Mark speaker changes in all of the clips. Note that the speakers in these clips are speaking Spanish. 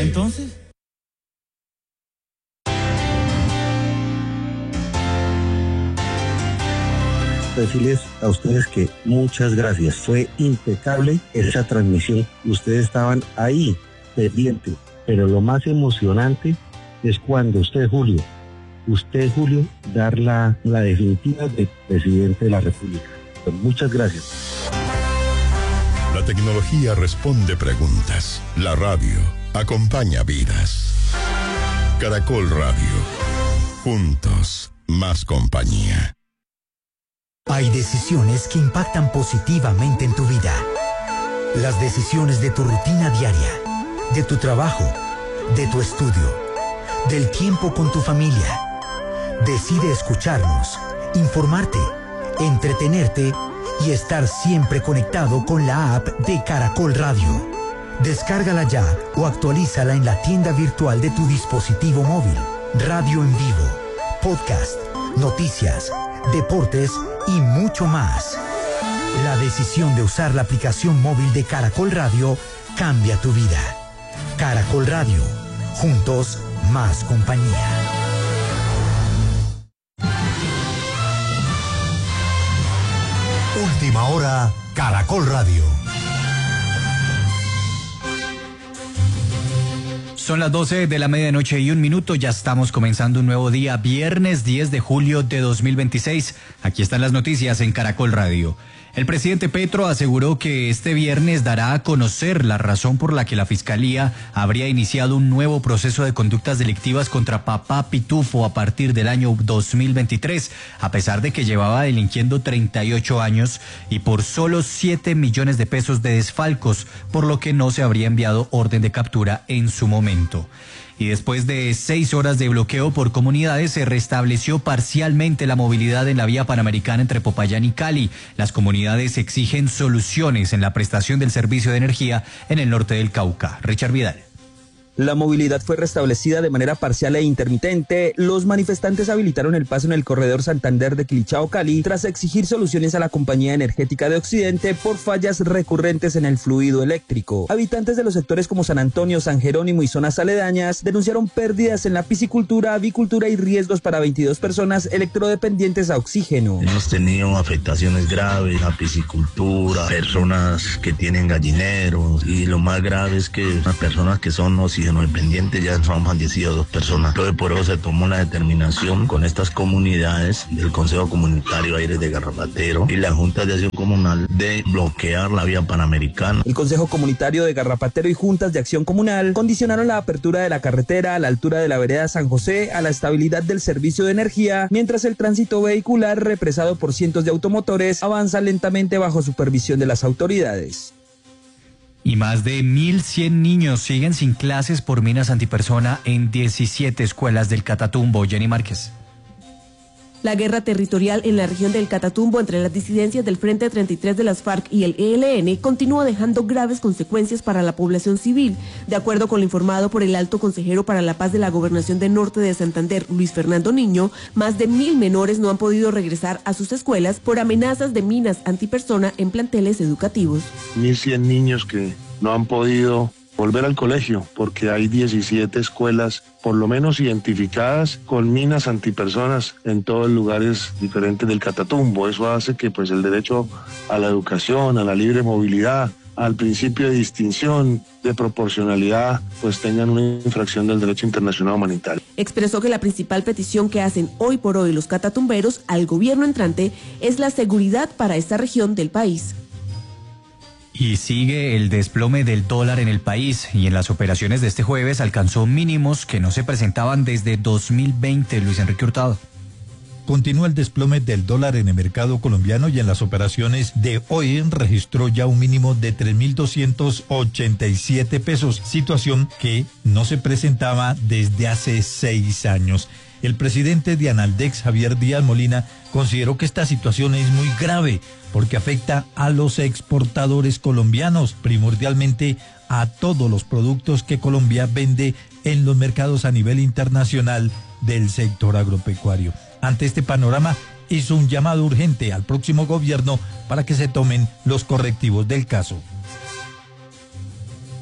Speaker 1: entonces?
Speaker 2: Decirles a ustedes que muchas gracias. Fue impecable esa transmisión. Ustedes estaban ahí, pendientes. Pero lo más emocionante es cuando usted, Julio, dar la definitiva de presidente de la República. Pues muchas gracias.
Speaker 3: La tecnología responde preguntas. La radio acompaña vidas. Caracol Radio. Juntos, más compañía.
Speaker 4: Hay decisiones que impactan positivamente en tu vida. Las decisiones de tu rutina diaria, de tu trabajo, de tu estudio, del tiempo con tu familia. Decide escucharnos, informarte, entretenerte y estar siempre conectado con la app de Caracol Radio. Descárgala ya o actualízala en la tienda virtual de tu dispositivo móvil. Radio en vivo, podcast, noticias, deportes y mucho más. La decisión de usar la aplicación móvil de Caracol Radio cambia tu vida. Caracol Radio, juntos más compañía. Última hora, Caracol Radio.
Speaker 5: Son las 12 de la medianoche y 1 minuto, ya estamos comenzando un nuevo día, viernes 10 de julio de 2026. Aquí están las noticias en Caracol Radio. El presidente Petro aseguró que este viernes dará a conocer la razón por la que la Fiscalía habría iniciado un nuevo proceso de conductas delictivas contra Papá Pitufo a partir del año 2023, a pesar de que llevaba delinquiendo 38 años y por solo 7 millones de pesos de desfalcos, por lo que no se habría enviado orden de captura en su momento. Y después de 6 horas de bloqueo por comunidades, se restableció parcialmente la movilidad en la vía panamericana entre Popayán y Cali. Las comunidades exigen soluciones en la prestación del servicio de energía en el norte del Cauca. Richard Vidal.
Speaker 6: La movilidad fue restablecida de manera parcial e intermitente. Los manifestantes habilitaron el paso en el corredor Santander de Quilichao-Cali tras exigir soluciones a la Compañía Energética de Occidente por fallas recurrentes en el fluido eléctrico. Habitantes de los sectores como San Antonio, San Jerónimo y zonas aledañas denunciaron pérdidas en la piscicultura, avicultura y riesgos para 22 personas electrodependientes a oxígeno.
Speaker 7: Hemos tenido afectaciones graves en la piscicultura, personas que tienen gallineros y lo más grave es que las personas que son oxígeno dependientes ya han fallecido 2 personas. Entonces por eso se tomó la determinación con estas comunidades del Consejo Comunitario Aires de Garrapatero y la Junta de Acción Comunal de bloquear la vía panamericana.
Speaker 6: El Consejo Comunitario de Garrapatero y Juntas de Acción Comunal condicionaron la apertura de la carretera a la altura de la vereda San José a la estabilidad del servicio de energía, mientras el tránsito vehicular, represado por cientos de automotores, avanza lentamente bajo supervisión de las autoridades.
Speaker 5: Y más de 1.100 niños siguen sin clases por minas antipersona en 17 escuelas del Catatumbo. Jenny Márquez.
Speaker 8: La guerra territorial en la región del Catatumbo entre las disidencias del Frente 33 de las FARC y el ELN continúa dejando graves consecuencias para la población civil. De acuerdo con lo informado por el alto consejero para la paz de la Gobernación de Norte de Santander, Luis Fernando Niño, más de 1.000 menores no han podido regresar a sus escuelas por amenazas de minas antipersona en planteles educativos.
Speaker 9: 1.100 niños que no han podido volver al colegio porque hay 17 escuelas por lo menos identificadas con minas antipersonas en todos los lugares diferentes del Catatumbo. Eso hace que pues el derecho a la educación, a la libre movilidad, al principio de distinción, de proporcionalidad, pues tengan una infracción del derecho internacional humanitario.
Speaker 8: Expresó que la principal petición que hacen hoy por hoy los catatumberos al gobierno entrante es la seguridad para esta región del país.
Speaker 5: Y sigue el desplome del dólar en el país y en las operaciones de este jueves alcanzó mínimos que no se presentaban desde 2020. Luis Enrique Hurtado.
Speaker 10: Continúa el desplome del dólar en el mercado colombiano y en las operaciones de hoy registró ya un mínimo de 3.287 pesos, situación que no se presentaba desde hace 6 años. El presidente de Analdex, Javier Díaz Molina, consideró que esta situación es muy grave porque afecta a los exportadores colombianos, primordialmente a todos los productos que Colombia vende en los mercados a nivel internacional del sector agropecuario. Ante este panorama, hizo un llamado urgente al próximo gobierno para que se tomen los correctivos del caso.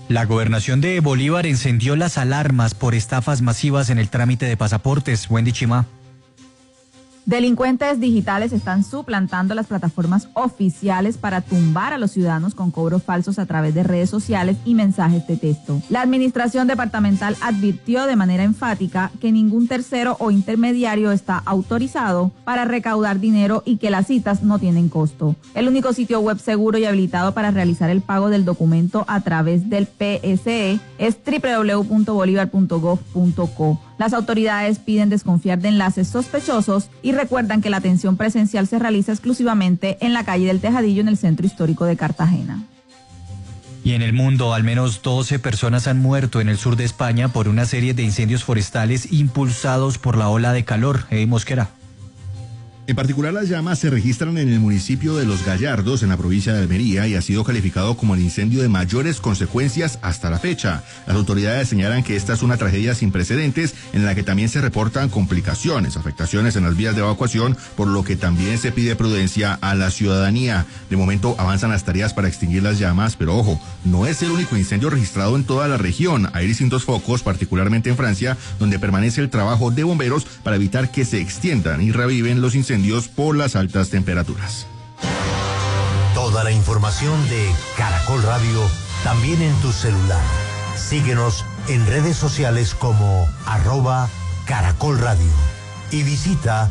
Speaker 5: La gobernación de Bolívar encendió las alarmas por estafas masivas en el trámite de pasaportes. Wendy Chima.
Speaker 1: Delincuentes digitales están suplantando las plataformas oficiales para tumbar a los ciudadanos con cobros falsos a través de redes sociales y mensajes de texto. La administración departamental advirtió de manera enfática que ningún tercero o intermediario está autorizado para recaudar dinero y que las citas no tienen costo. El único sitio web seguro y habilitado para realizar el pago del documento a través del PSE es www.bolivar.gov.co. Las autoridades piden desconfiar de enlaces sospechosos y recuerdan que la atención presencial se realiza exclusivamente en la calle del Tejadillo en el centro histórico de Cartagena.
Speaker 5: Y en el mundo, al menos 12 personas han muerto en el sur de España por una serie de incendios forestales impulsados por la ola de calor. Mosquera.
Speaker 11: En particular, las llamas se registran en el municipio de Los Gallardos, en la provincia de Almería, y ha sido calificado como el incendio de mayores consecuencias hasta la fecha. Las autoridades señalan que esta es una tragedia sin precedentes en la que también se reportan complicaciones, afectaciones en las vías de evacuación, por lo que también se pide prudencia a la ciudadanía. De momento avanzan las tareas para extinguir las llamas, pero ojo, no es el único incendio registrado en toda la región. Hay distintos focos, particularmente en Francia, donde permanece el trabajo de bomberos para evitar que se extiendan y reviven los incendios por las altas temperaturas.
Speaker 4: Toda la información de Caracol Radio también en tu celular. Síguenos en redes sociales como @Caracol Radio y visita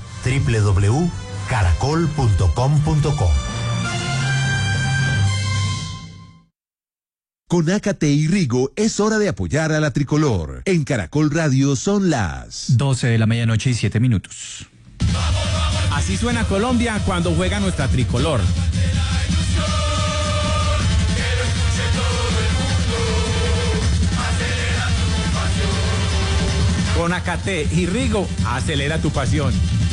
Speaker 4: www.caracol.com.co.
Speaker 12: Con Ácate y Rigo es hora de apoyar a la tricolor. En Caracol Radio son las
Speaker 5: 12 de la medianoche y 7 minutos.
Speaker 13: Así suena Colombia cuando juega nuestra tricolor. Con Ácate y Rigo, acelera tu pasión.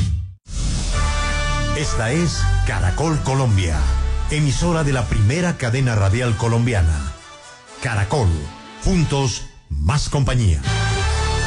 Speaker 4: Esta es Caracol Colombia, emisora de la primera cadena radial colombiana. Caracol, juntos, más compañía.